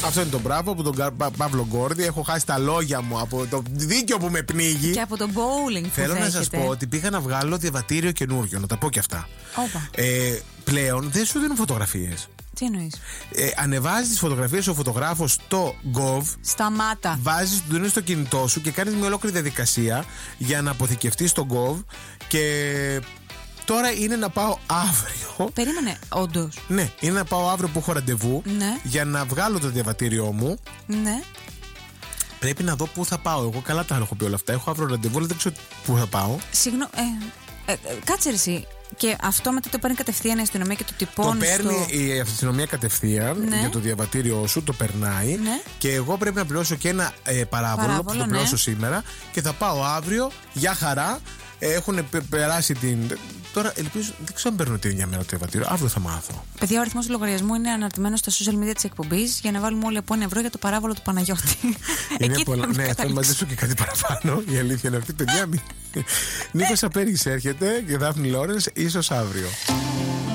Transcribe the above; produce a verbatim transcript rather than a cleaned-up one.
Αυτό είναι το μπράβο από τον Παύλο Γκόρδη. Έχω χάσει τα λόγια μου από το δίκιο που με πνίγει. Και από το bowling που Θέλω δέχεται. να σας πω ότι πήγα να βγάλω διαβατήριο καινούριο, να τα πω και αυτά. Όπα. Ε, πλέον δεν σου δίνουν φωτογραφίες. Τι εννοείς? Ε, ανεβάζεις τις φωτογραφίες ο φωτογράφος στο Gov. Σταμάτα. Βάζεις, το δίνεις στο κινητό σου και κάνεις μια ολόκληρη διαδικασία για να αποθηκευτείς στο Gov. Και τώρα είναι να πάω αύριο. Περίμενε, όντως. Ναι, είναι να πάω αύριο που έχω ραντεβού. Ναι. Για να βγάλω το διαβατήριό μου. Ναι. Πρέπει να δω πού θα πάω. Εγώ καλά τα έχω πει όλα αυτά. Έχω αύριο ραντεβού, αλλά δεν ξέρω πού θα πάω. Συγγνώμη. Ε, ε, ε, κάτσε ρε εσύ. Και αυτό μετά το παίρνει κατευθείαν η αστυνομία και το τυπώνει. Το παίρνει στο... η αστυνομία κατευθείαν, ναι, για το διαβατήριό σου, το περνάει. Ναι. Και εγώ πρέπει να πληρώσω και ένα ε, παράβολο, παράβολο που το πληρώσω, ναι, σήμερα. Και θα πάω αύριο για χαρά. Έχουν περάσει την. Τώρα ελπίζω, δεν ξέρω αν παίρνω την ίδια μέρα το διαβατήριο. Αύριο θα μάθω. Παιδιά, ο αριθμός του λογαριασμού είναι αναρτημένος στα social media της εκπομπής για να βάλουμε όλοι από ένα ευρώ για το παράβολο του Παναγιώτη. Είναι πολλά. Ναι, θέλω μαζί σου και κάτι παραπάνω. Η αλήθεια είναι αυτή, παιδιά. Νίκος Απέργης έρχεται και Δάφνη Λόρενς, ίσως αύριο.